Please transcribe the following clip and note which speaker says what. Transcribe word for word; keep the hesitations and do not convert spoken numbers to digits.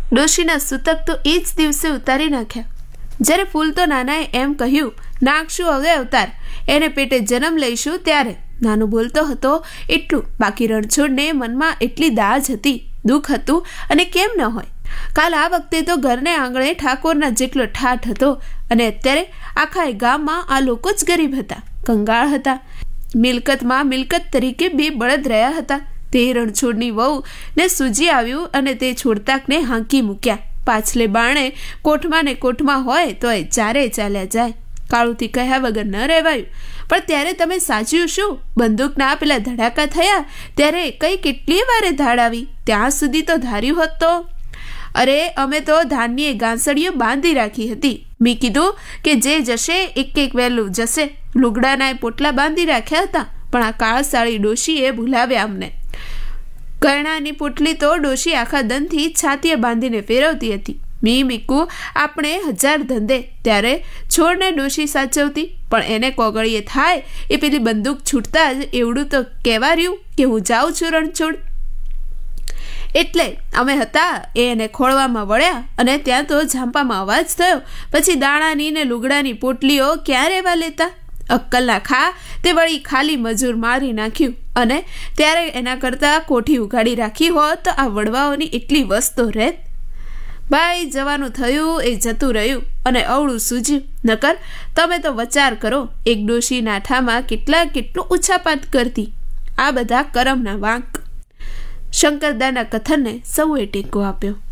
Speaker 1: ડોશીના સૂતક તો એ જ દિવસે ઉતારી નાખ્યા. જ્યારે ફૂલ તો નાનાએ એમ કહ્યું, નાખશું હવે અવતાર, એને પેટે જન્મ લઈશું ત્યારે. નાનો બોલતો હતો એટલું, બાકી રણછોડને મનમાં એટલી દાજ હતી, દુઃખ હતું, અને કેમ ન હોય. કાલ આ વખતે તો ઘરને આંગણે ઠાકોરના જેટલો ઠાઠ હતો, અને અત્યારે આખા ગામમાં આ લોકો જ ગરીબ હતા, કંગાળ હતા. મિલકતમાં મિલકત તરીકે બે બળદ રહ્યા હતા. તે રણછોડની વહુ ને સૂજી આવ્યું અને તે છોડતાકને હાંકી મૂક્યા. પાછલે બારણે કોઠમાં ને કોઠમાં હોય તો એ ચારે ચાલ્યા જાય. કાળુથી કહ્યા વગર ન રહેવાયું. પણ ત્યારે તમે સાચ્યું શું? બંદૂકના પેલા ધડાકા થયા ત્યારે કઈ કેટલી વારે ધાડ આવી, ત્યાં સુધી તો ધાર્યું હોત તો. અરે અમે તો ધાનની ગાંસડીઓ બાંધી રાખી હતી. મેં કીધું કે જે જશે એક એક વહેલું જશે. લુગડાના પોટલા બાંધી રાખ્યા હતા, પણ આ કાળસાળી ડોશીએ ભૂલાવ્યા અમને. ગયણાની પોટલી તો ડોશી આખા દનથી છાતીએ બાંધીને ફેરવતી હતી. મી મીકું આપણે હજાર ધંધે, ત્યારે છોડને ડોશી સાચવતી, પણ એને કોગળીએ થાય એ પેલી બંદૂક છૂટતા જ એવડું તો કહેવા રહ્યું કે હું જાઉં છું રણછોડ. એટલે અમે હતા એ એને ખોળવામાં વળ્યા, અને ત્યાં તો ઝાંપામાં અવાજ થયો. પછી દાણાની ને લુગડાની પોટલીઓ ક્યાં રહેવા લેતા? અક્કલના ખા તે વળી ખાલી મજૂર મારી નાખ્યું, અને ત્યારે એના કરતાં કોઠી ઉગાડી રાખી હોત તો આ વડવાઓની એટલી વસ્તો રહેત. ભાઈ જવાનું થયું એ જતું રહ્યું, અને અવળું સૂજ્યું. નકર તમે તો વિચાર કરો, એક ડોશી નાઠામાં કેટલા કેટલું ઉછાપાત કરતી. આ બધા કરમના વાંક. શંકરદાના કથનને સૌએ ટેકો આપ્યો.